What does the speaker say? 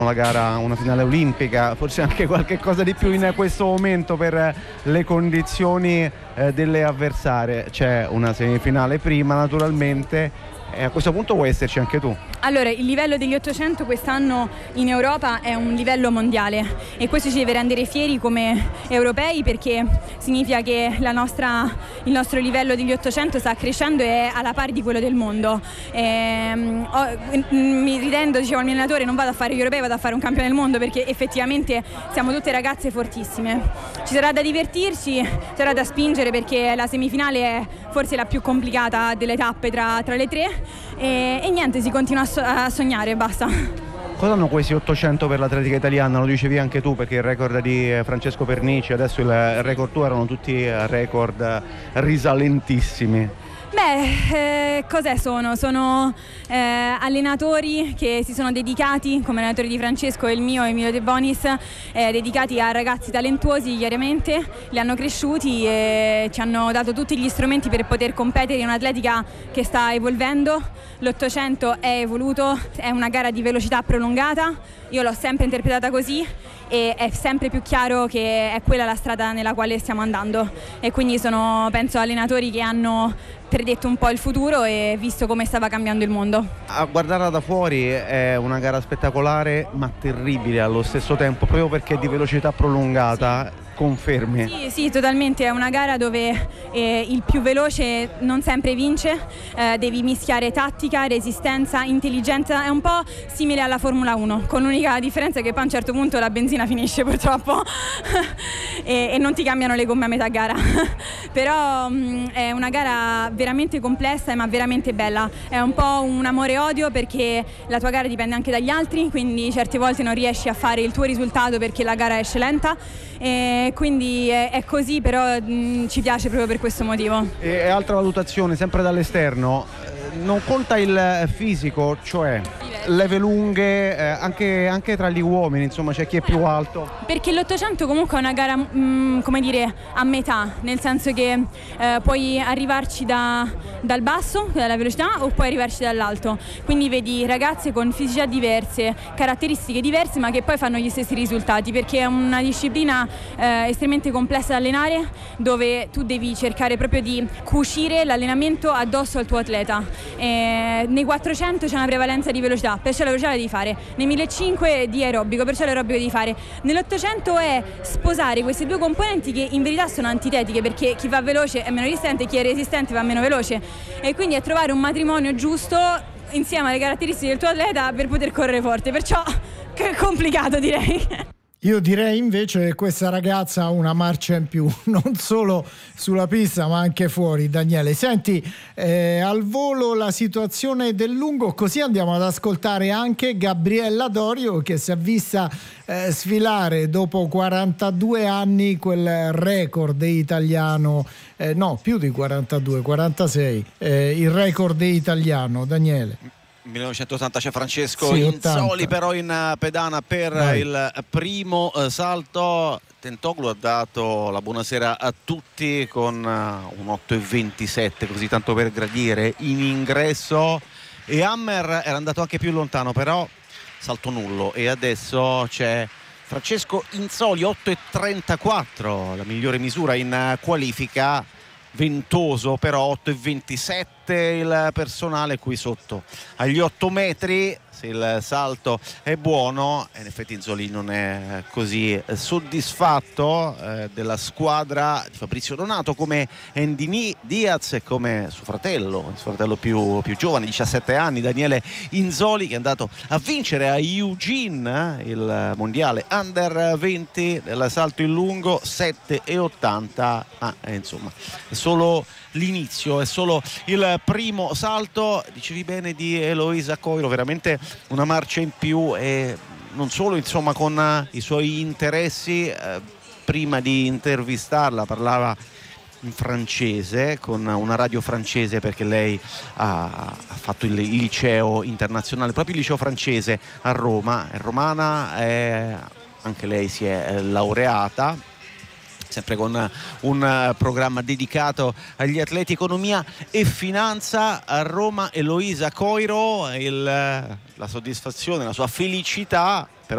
la gara, una finale olimpica, forse anche qualche cosa di più in questo momento per le condizioni delle avversarie. C'è una semifinale prima naturalmente e a questo punto vuoi esserci anche tu? Allora, il livello degli 800 quest'anno in Europa è un livello mondiale e questo ci deve rendere fieri come europei, perché significa che il nostro livello degli 800 sta crescendo e è alla pari di quello del mondo. Mi ridendo, dicevo al mio allenatore, non vado a fare gli europei, vado a fare un campione del mondo, perché effettivamente siamo tutte ragazze fortissime. Ci sarà da divertirci, sarà da spingere, perché la semifinale è forse la più complicata delle tappe tra le tre e niente, si continua a sognare, basta. Cosa hanno questi 800 per l'atletica italiana? Lo dicevi anche tu, perché il record di Francesco Pernici, adesso il record tuo, erano tutti record risalentissimi. Cos'è sono? Sono allenatori che si sono dedicati, come allenatori di Francesco e il mio, Emilio De Bonis, dedicati a ragazzi talentuosi, chiaramente, li hanno cresciuti e ci hanno dato tutti gli strumenti per poter competere in un'atletica che sta evolvendo. L'800 è evoluto, è una gara di velocità prolungata, io l'ho sempre interpretata così e è sempre più chiaro che è quella la strada nella quale stiamo andando, e quindi sono, penso, allenatori che hanno predetto un po' il futuro e visto come stava cambiando il mondo. A guardarla da fuori è una gara spettacolare ma terribile allo stesso tempo, proprio perché è di velocità prolungata. Confermi? Sì, totalmente, è una gara dove il più veloce non sempre vince, devi mischiare tattica, resistenza, intelligenza, è un po' simile alla Formula 1, con l'unica differenza che poi a un certo punto la benzina finisce purtroppo e non ti cambiano le gomme a metà gara. Però è una gara veramente complessa ma veramente bella, è un po' un amore e odio, perché la tua gara dipende anche dagli altri, quindi certe volte non riesci a fare il tuo risultato perché la gara esce lenta, e quindi è così, però ci piace proprio per questo motivo. E altra valutazione, sempre dall'esterno, non conta il fisico, cioè leve lunghe, anche tra gli uomini, insomma c'è chi è più alto? Perché l'800 comunque è una gara, come dire, a metà, nel senso che puoi arrivarci dal basso, dalla velocità, o puoi arrivarci dall'alto, quindi vedi ragazze con fisicità diverse, caratteristiche diverse, ma che poi fanno gli stessi risultati, perché è una disciplina estremamente complessa da allenare, dove tu devi cercare proprio di cucire l'allenamento addosso al tuo atleta. Nei 400 c'è una prevalenza di velocità, perciò la velocità la devi fare, nei 1500 di aerobico, perciò l'aerobico devi fare, nell'800 è sposare queste due componenti che in verità sono antitetiche, perché chi va veloce è meno resistente, chi è resistente va meno veloce, e quindi è trovare un matrimonio giusto insieme alle caratteristiche del tuo atleta per poter correre forte, perciò è complicato, direi. Io direi invece che questa ragazza ha una marcia in più, non solo sulla pista ma anche fuori. Daniele, senti, al volo la situazione del lungo, così andiamo ad ascoltare anche Gabriella Dorio, che si è vista sfilare dopo 42 anni quel record italiano, no, più di 42, 46, il record italiano. Daniele. 1980 c'è Francesco Sì, Inzoli però in pedana per il primo salto. Tentoglu ha dato la buonasera a tutti con un 8,27, così tanto per gradire in ingresso, e Hammer era andato anche più lontano, però salto nullo, e adesso c'è Francesco Inzoli 8,34, la migliore misura in qualifica. Ventoso però 8,27 il personale qui sotto agli 8 metri, se il salto è buono. In effetti Inzoli non è così soddisfatto della squadra di Fabrizio Donato, come Andy Diaz e come suo fratello più giovane, 17 anni, Daniele Inzoli, che è andato a vincere a Eugene il mondiale under 20 del salto in lungo, 7,80, ma insomma è solo l'inizio, è solo il primo salto. Dicevi bene di Eloisa Coiro, veramente una marcia in più, e non solo, insomma, con i suoi interessi. Prima di intervistarla parlava in francese con una radio francese, perché lei ha fatto il liceo internazionale, proprio il liceo francese a Roma, è romana, anche lei si è laureata, sempre con un programma dedicato agli atleti, economia e finanza a Roma. Eloisa Coiro, la soddisfazione, la sua felicità